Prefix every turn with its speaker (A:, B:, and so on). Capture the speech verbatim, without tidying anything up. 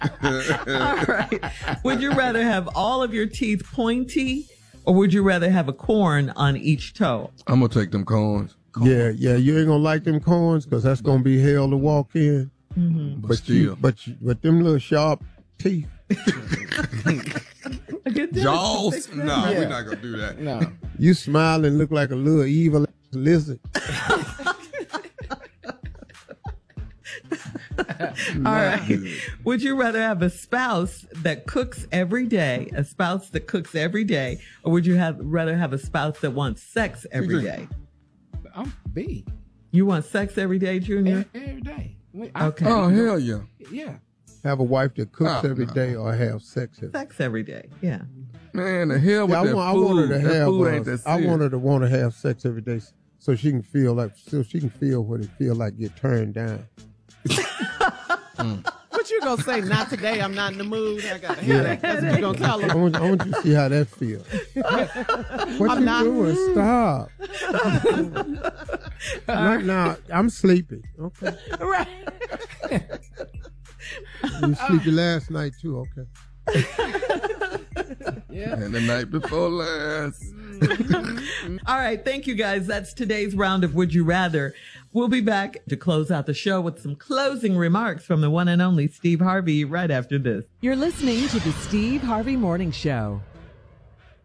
A: All right. Would you rather have all of your teeth pointy, or would you rather have a corn on each toe?
B: I'm going to take them corns.
C: Corn. Yeah, yeah. You ain't going to like them corns because that's going to be hell to walk in.
A: Mm-hmm.
C: But,
B: But still.
C: you, but, you, but them little sharp teeth.
B: Jaws? No,
C: Yeah.
B: we're not going to do that.
D: No.
C: You smile and look like a little evil lizard.
A: All right. Would you rather have a spouse that cooks every day, a spouse that cooks every day, or would you have rather have a spouse that wants sex every day?
D: I'm B.
A: You want sex every day, Junior?
D: Every, every day.
A: Okay.
B: Oh, hell yeah.
D: Yeah.
C: Have a wife that cooks
B: Oh,
C: every
B: no.
C: day or have sex every day.
A: Sex every day, yeah.
B: Man, the hell with
C: Yeah, I,
B: that
C: want, I
B: food.
C: want her to
B: that
C: have.
B: food
C: uh,
B: ain't that
C: I
B: serious.
C: want her to want to have sex every day, so she can feel like, so she can feel what it feel like get turned down.
E: What you gonna say? Not today. I'm not in the mood. I got a headache. That's what you gonna tell
C: I
E: her.
C: want, I want you to see how that feels. What
E: I'm
C: you
E: not-
C: doing? Stop. Right now, I'm sleepy. Okay.
E: Right.
C: You sleepy last night too. Okay.
D: Yeah.
B: And the night before last.
A: All right. Thank you, guys. That's today's round of Would You Rather. We'll be back to close out the show with some closing remarks from the one and only Steve Harvey right after this.
F: You're listening to the Steve Harvey Morning Show.